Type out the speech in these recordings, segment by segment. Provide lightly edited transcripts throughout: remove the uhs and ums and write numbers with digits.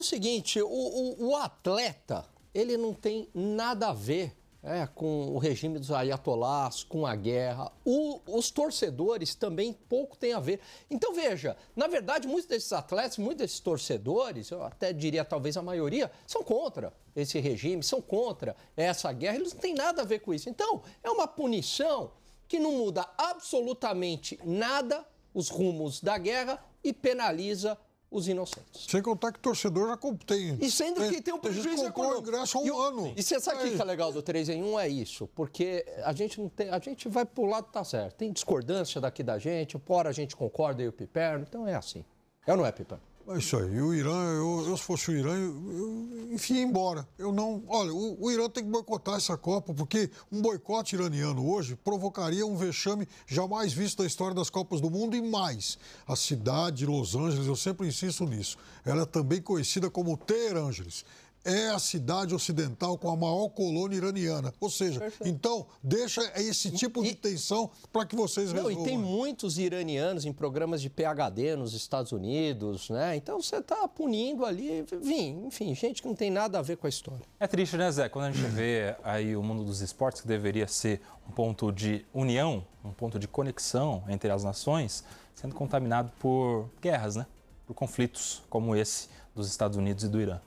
O seguinte, o atleta, ele não tem nada a ver com o regime dos ayatolás, com a guerra. Os torcedores também pouco têm a ver. Então, veja, na verdade, muitos desses atletas, muitos desses torcedores, eu até diria talvez a maioria, são contra esse regime, são contra essa guerra. Eles não têm nada a ver com isso. Então, é uma punição que não muda absolutamente nada os rumos da guerra e penaliza os inocentes. Sem contar que o torcedor já tem. E sendo que tem um prejuízo econômico. O ingresso há um ano. E você sabe o que é legal do 3 em 1? É isso. Porque a gente não tem. A gente vai pro lado que tá certo. Tem discordância daqui da gente, por hora a gente concorda e o Piperno. Então é assim. É ou não é, Piperno? É isso aí. O Irã, eu se fosse o Irã, enfim, ia embora. Eu não. Olha, o Irã tem que boicotar essa Copa, porque um boicote iraniano hoje provocaria um vexame jamais visto na história das Copas do Mundo e mais. A cidade de Los Angeles, eu sempre insisto nisso, ela é também conhecida como Teherângeles. É a cidade ocidental com a maior colônia iraniana. Ou seja, perfeito. Então, deixa esse tipo de tensão para que vocês resolvam. E tem muitos iranianos em programas de PhD nos Estados Unidos, né? Então, você está punindo ali, enfim, gente que não tem nada a ver com a história. É triste, né, Zé? Quando a gente vê aí o mundo dos esportes, que deveria ser um ponto de união, um ponto de conexão entre as nações, sendo contaminado por guerras, né? Por conflitos como esse dos Estados Unidos e do Irã.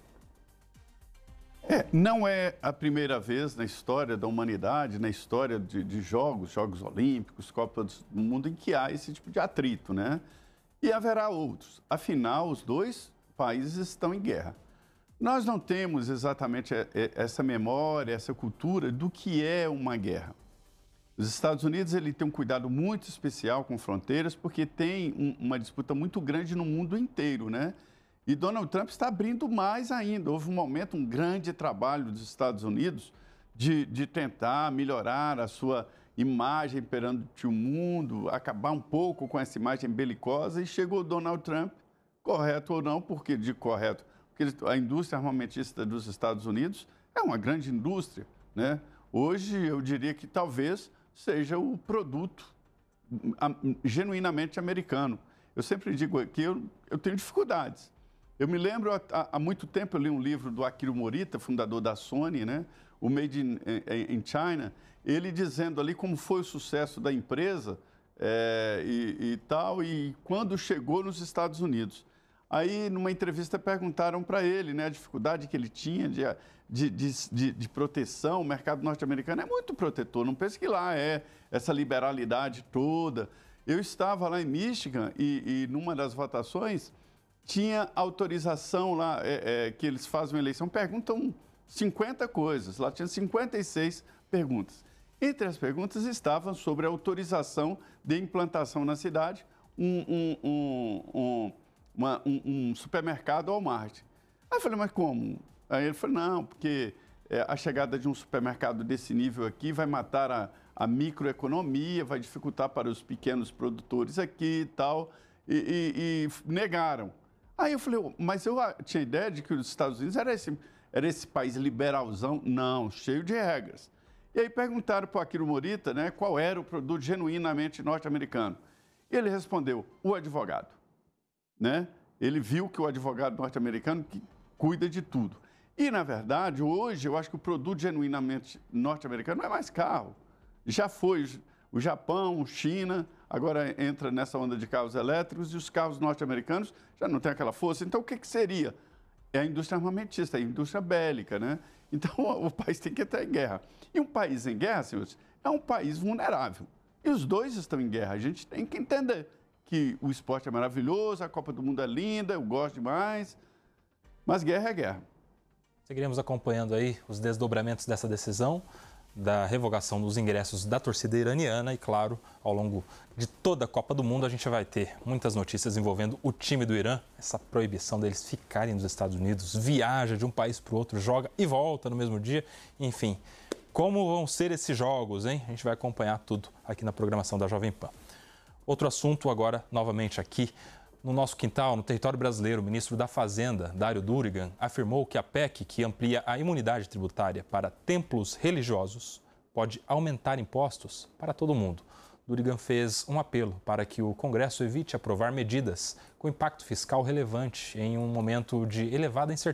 Não é a primeira vez na história da humanidade, na história de Jogos Olímpicos, Copas do Mundo, em que há esse tipo de atrito, né? E haverá outros. Afinal, os dois países estão em guerra. Nós não temos exatamente essa memória, essa cultura do que é uma guerra. Os Estados Unidos ele tem um cuidado muito especial com fronteiras, porque tem uma disputa muito grande no mundo inteiro, né? E Donald Trump está abrindo mais ainda. Houve um momento, um grande trabalho dos Estados Unidos de tentar melhorar a sua imagem perante o mundo, acabar um pouco com essa imagem belicosa, e chegou Donald Trump, correto ou não, porque de correto, porque a indústria armamentista dos Estados Unidos é uma grande indústria, né? Hoje, eu diria que talvez seja o produto genuinamente americano. Eu sempre digo que eu tenho dificuldades. Eu me lembro, há muito tempo, eu li um livro do Akira Morita, fundador da Sony, né? O Made in China, ele dizendo ali como foi o sucesso da empresa e tal, e quando chegou nos Estados Unidos. Aí, numa entrevista, perguntaram para ele, né, a dificuldade que ele tinha de proteção. O mercado norte-americano é muito protetor, não pense que lá é essa liberalidade toda. Eu estava lá em Michigan e numa das votações tinha autorização lá, que eles fazem uma eleição, perguntam 50 coisas, lá tinha 56 perguntas. Entre as perguntas estavam sobre a autorização de implantação na cidade, um supermercado Walmart. Aí eu falei, mas como? Aí ele falou, não, porque a chegada de um supermercado desse nível aqui vai matar a microeconomia, vai dificultar para os pequenos produtores aqui e tal, e negaram. Aí eu falei, mas eu tinha ideia de que os Estados Unidos era esse país liberalzão. Não, cheio de regras. E aí perguntaram para o Akira Morita, né, qual era o produto genuinamente norte-americano. E ele respondeu, o advogado. Né? Ele viu que o advogado norte-americano que cuida de tudo. E, na verdade, hoje eu acho que o produto genuinamente norte-americano não é mais carro. Já foi o Japão, China, agora entra nessa onda de carros elétricos e os carros norte-americanos já não têm aquela força. Então, o que seria? É a indústria armamentista, a indústria bélica, né? Então, o país tem que entrar em guerra. E um país em guerra, senhores, é um país vulnerável. E os dois estão em guerra. A gente tem que entender que o esporte é maravilhoso, a Copa do Mundo é linda, eu gosto demais, mas guerra é guerra. Seguiremos acompanhando aí os desdobramentos dessa decisão, da revogação dos ingressos da torcida iraniana e, claro, ao longo de toda a Copa do Mundo a gente vai ter muitas notícias envolvendo o time do Irã, essa proibição deles ficarem nos Estados Unidos, viaja de um país para o outro, joga e volta no mesmo dia, enfim. Como vão ser esses jogos, hein? A gente vai acompanhar tudo aqui na programação da Jovem Pan. Outro assunto agora, novamente aqui, no nosso quintal, no território brasileiro, o ministro da Fazenda, Dário Durigan, afirmou que a PEC, que amplia a imunidade tributária para templos religiosos, pode aumentar impostos para todo mundo. Durigan fez um apelo para que o Congresso evite aprovar medidas com impacto fiscal relevante em um momento de elevada incerteza